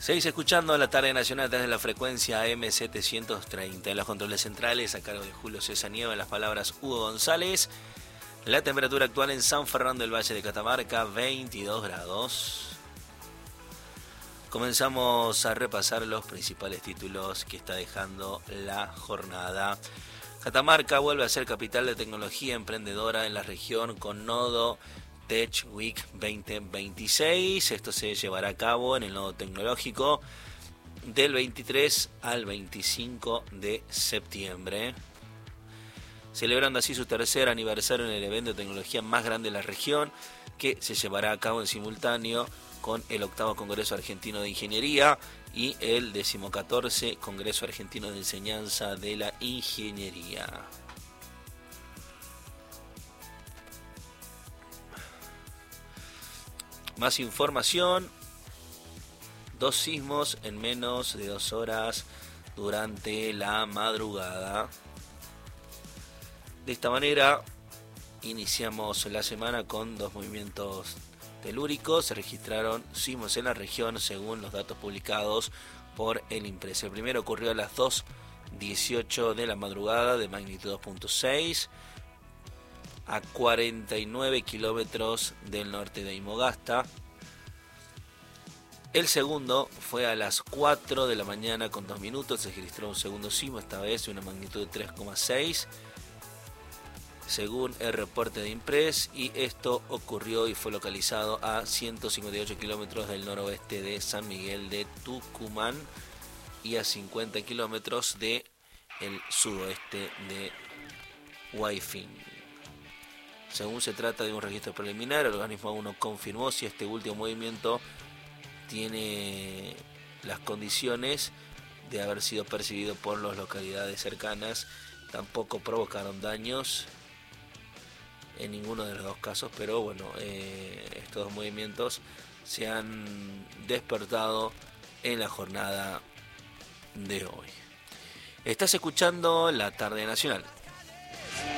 Seguís escuchando la tarde nacional desde la frecuencia M730. En los controles centrales, a cargo de Julio César Nieva, en las palabras Hugo González. La temperatura actual en San Fernando del Valle de Catamarca, 22 grados. Comenzamos a repasar los principales títulos que está dejando la jornada. Catamarca vuelve a ser capital de tecnología emprendedora en la región con nodo Tech Week 2026. Esto se llevará a cabo en el nodo tecnológico del 23 al 25 de septiembre. Celebrando así su tercer aniversario en el evento de tecnología más grande de la región, que se llevará a cabo en simultáneo con el 8º Congreso Argentino de Ingeniería y el 14º Congreso Argentino de Enseñanza de la Ingeniería. Más información: 2 sismos en menos de 2 horas durante la madrugada. De esta manera iniciamos la semana con 2 movimientos telúricos. Se registraron sismos en la región según los datos publicados por el INPRES. El primero ocurrió a las 2:18 de la madrugada de magnitud 2.6 a 49 kilómetros del norte de Imogasta. El segundo fue a las 4 de la mañana con 2 minutos. Se registró un segundo sismo, esta vez de una magnitud de 3,6. según el reporte de INPRES, y esto ocurrió y fue localizado a 158 kilómetros del noroeste de San Miguel de Tucumán y a 50 kilómetros del sudoeste de Huayfín. Según se trata de un registro preliminar, el organismo aún no confirmó si este último movimiento tiene las condiciones de haber sido percibido por las localidades cercanas. Tampoco provocaron daños en ninguno de los dos casos, pero bueno, estos dos movimientos se han despertado en la jornada de hoy. Estás escuchando La Tarde Nacional.